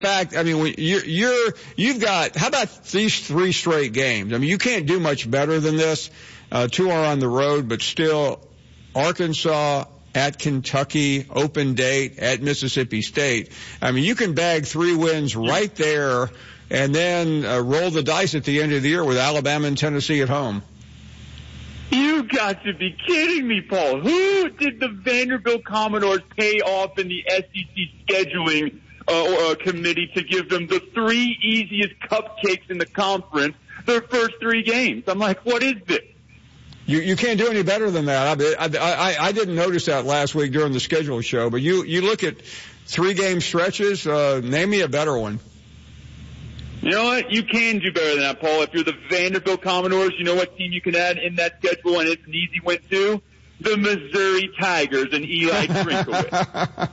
fact, I mean, when you've got, how about these 3 straight games? I mean, you can't do much better than this. 2 are on the road, but still Arkansas, at Kentucky, open date, at Mississippi State. I mean, you can bag 3 wins right there and then roll the dice at the end of the year with Alabama and Tennessee at home. You got to be kidding me, Paul. Who did the Vanderbilt Commodores pay off in the SEC scheduling committee to give them the 3 easiest cupcakes in the conference their first 3 games? I'm like, what is this? You can't do any better than that. I didn't notice that last week during the schedule show, but you look at 3-game stretches, name me a better one. You know what? You can do better than that, Paul. If you're the Vanderbilt Commodores, you know what team you can add in that schedule, and it's an easy win too? The Missouri Tigers and Eli Drinkowitz.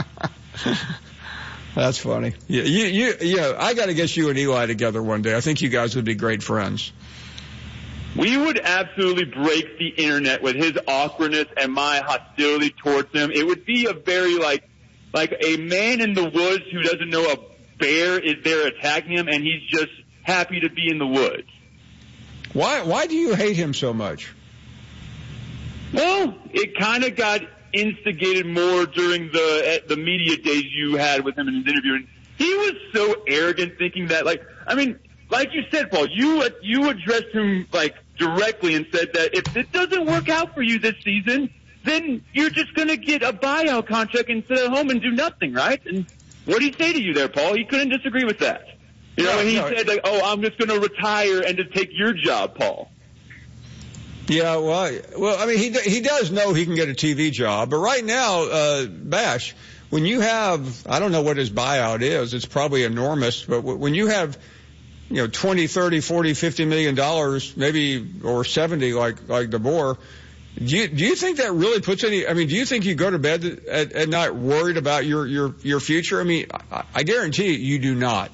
That's funny. Yeah, I got to get you and Eli together one day. I think you guys would be great friends. We would absolutely break the internet with his awkwardness and my hostility towards him. It would be a very like a man in the woods who doesn't know a bear is there attacking him, and he's just happy to be in the woods. Why do you hate him so much? Well, it kind of got instigated more during the media days you had with him in his interview. And he was so arrogant, thinking that, like you said, Paul, you addressed him directly and said that if it doesn't work out for you this season, then you're just going to get a buyout contract and sit at home and do nothing, right? And what did he say to you there, Paul? He couldn't disagree with that. He said, I'm just going to retire and just take your job, Paul. Yeah, well, I mean, he does know he can get a TV job, but right now, Bash, when you have, I don't know what his buyout is, it's probably enormous, but when you have, $20, $30, $40, $50 million, maybe, or 70 like DeBoer, do you think that really puts any, I mean, do you think you go to bed at night worried about your future? I mean, I guarantee you do not.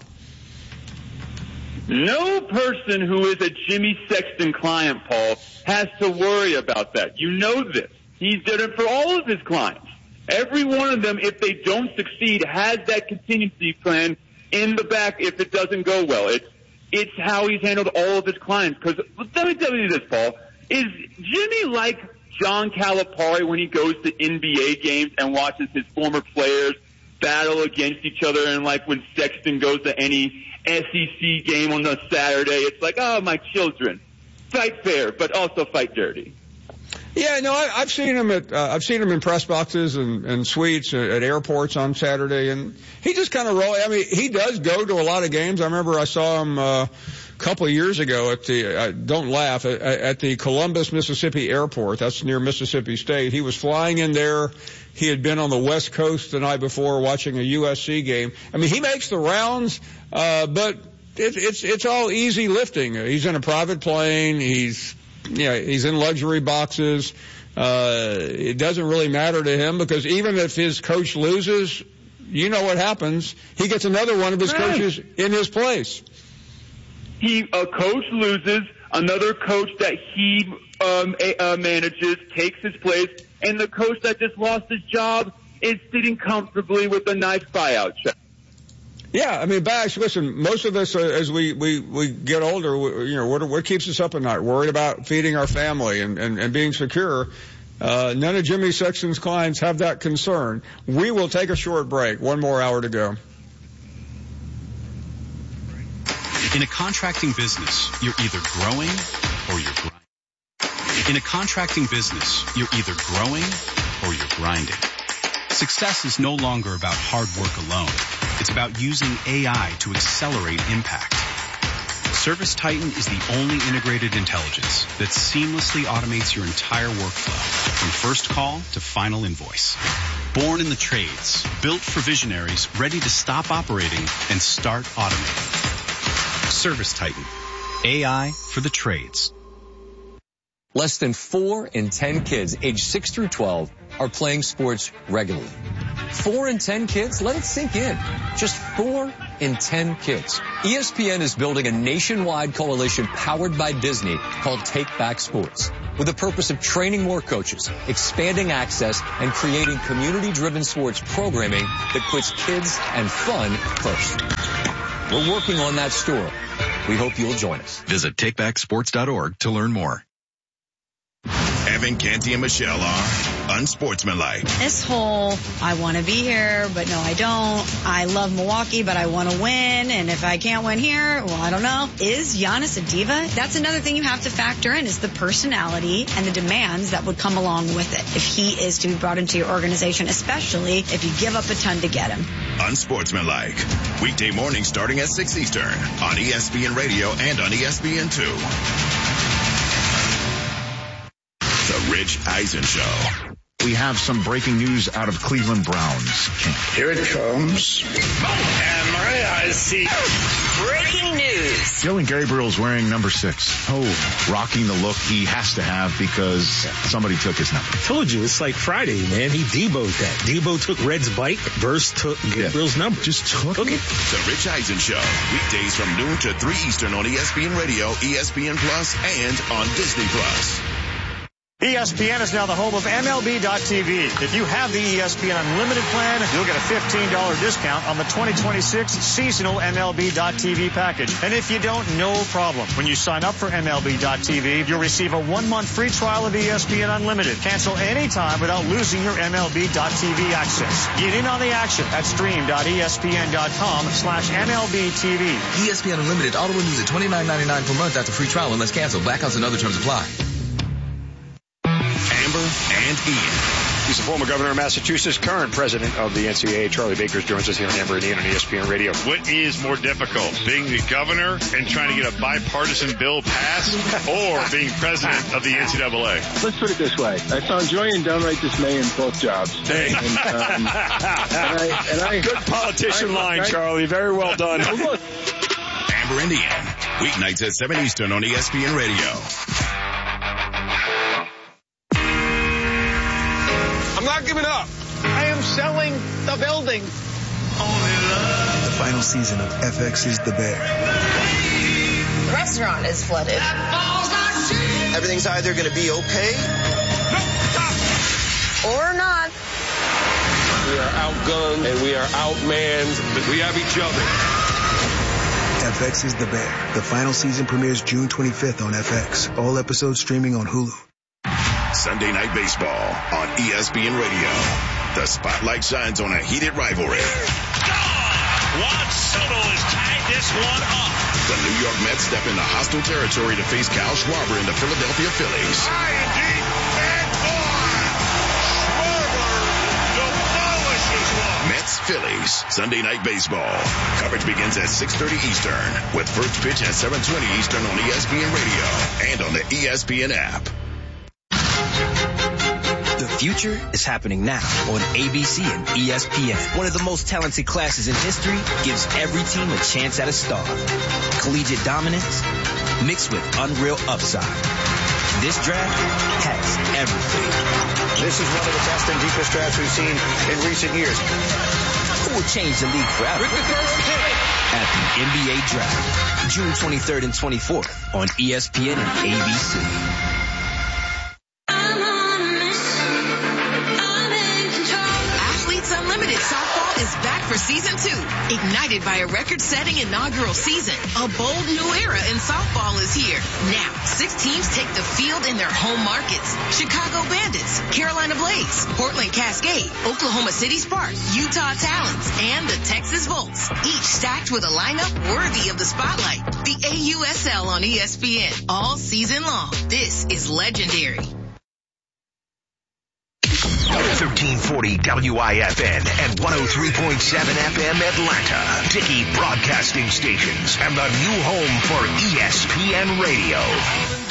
No person who is a Jimmy Sexton client, Paul, has to worry about that. You know this. He's done it for all of his clients. Every one of them, if they don't succeed, has that contingency plan in the back if it doesn't go well. It's how he's handled all of his clients. Because let me tell you this, Paul. Is Jimmy like John Calipari when he goes to NBA games and watches his former players battle against each other, and like when Sexton goes to any SEC game on a Saturday, it's like, oh, my children, fight fair, but also fight dirty. Yeah, no, I've seen him in press boxes and suites at airports on Saturday, and he just kind of rolls. I mean, he does go to a lot of games. I remember I saw him a couple of years ago at don't laugh, at the Columbus, Mississippi airport. That's near Mississippi State. He was flying in there. He had been on the West Coast the night before watching a USC game. I mean, he makes the rounds, but it's all easy lifting. He's in a private plane. He's in luxury boxes. It doesn't really matter to him because even if his coach loses, you know what happens. He gets another one of his coaches in his place. A coach loses, another coach that he manages takes his place, and the coach that just lost his job is sitting comfortably with a nice buyout check. Yeah, I mean, Bash, listen, most of us, as we get older, what keeps us up at night? Worried about feeding our family and being secure. None of Jimmy Sexton's clients have that concern. We will take a short break. 1 more hour to go. In a contracting business, you're either growing or you're grinding. In a contracting business, you're either growing or you're grinding. Success is no longer about hard work alone. It's about using AI to accelerate impact. ServiceTitan is the only integrated intelligence that seamlessly automates your entire workflow from first call to final invoice. Born in the trades, built for visionaries ready to stop operating and start automating. ServiceTitan, AI for the trades. Less than 4 in 10 kids aged 6 through 12 are playing sports regularly. 4 in 10 kids? Let it sink in. Just 4 in 10 kids. ESPN is building a nationwide coalition powered by Disney called Take Back Sports, with the purpose of training more coaches, expanding access, and creating community-driven sports programming that puts kids and fun first. We're working on that story. We hope you'll join us. Visit takebacksports.org to learn more. Evan, Canty, and Michelle are unsportsmanlike. This whole, I want to be here, but no, I don't. I love Milwaukee, but I want to win. And if I can't win here, well, I don't know. Is Giannis a diva? That's another thing you have to factor in, is the personality and the demands that would come along with it if he is to be brought into your organization, especially if you give up a ton to get him. Unsportsmanlike. Weekday mornings starting at 6 Eastern on ESPN Radio and on ESPN2. The Rich Eisen Show. We have some breaking news out of Cleveland Browns. Here it comes. And I see. Breaking news. Dylan Gabriel's wearing number 6. Oh, rocking the look he has to have because somebody took his number. Told you, it's like Friday, man. He Debo'd that. Debo took Red's bike. Verse took Gabriel's number. Just took it. The Rich Eisen Show. Weekdays from noon to 3 Eastern on ESPN Radio, ESPN Plus, and on Disney Plus. ESPN is now the home of MLB.TV. If you have the ESPN Unlimited plan, you'll get a $15 discount on the 2026 seasonal MLB.TV package. And if you don't, no problem. When you sign up for MLB.TV, you'll receive a 1-month free trial of ESPN Unlimited. Cancel anytime without losing your MLB.TV access. Get in on the action at stream.espn.com/MLBTV. ESPN Unlimited auto renews at $29.99 per month after free trial unless canceled. Blackouts and other terms apply. Amber and Ian. He's the former governor of Massachusetts, current president of the NCAA. Charlie Baker joins us here on Amber and Ian on ESPN Radio. What is more difficult, being the governor and trying to get a bipartisan bill passed, or being president of the NCAA? Let's put it this way. I found joy and downright dismay in both jobs. Hey. And I good politician line, Charlie. Very well done. Amber and Ian. Weeknights at 7 Eastern on ESPN Radio. I'm not giving up. I am selling the building. The final season of FX is the Bear. The restaurant is flooded. Everything's either going to be okay or not. We are outgunned and we are outmanned, but we have each other. FX is the Bear. The final season premieres June 25th on FX. All episodes streaming on Hulu. Sunday Night Baseball on ESPN Radio. The spotlight shines on a heated rivalry. Juan Soto has tied this one up. The New York Mets step into hostile territory to face Kyle Schwarber and the Philadelphia Phillies. Mets Phillies Sunday Night Baseball. Coverage begins at 6:30 Eastern with first pitch at 7:20 Eastern on ESPN Radio and on the ESPN app. The future is happening now on ABC and ESPN. One of the most talented classes in history gives every team a chance at a star. Collegiate dominance mixed with unreal upside. This draft has everything. This is one of the best and deepest drafts we've seen in recent years. Who will change the league forever? At the NBA Draft, June 23rd and 24th on ESPN and ABC. Softball is back for season 2, ignited by a record-setting inaugural season. A bold new era in softball is here. Now, 6 teams take the field in their home markets. Chicago Bandits, Carolina Blaze, Portland Cascade, Oklahoma City Sparks, Utah Talons, and the Texas Volts, each stacked with a lineup worthy of the spotlight. The AUSL on ESPN, all season long. This is legendary. 1340 WIFN and 103.7 FM Atlanta. Dickey Broadcasting Stations and the new home for ESPN Radio.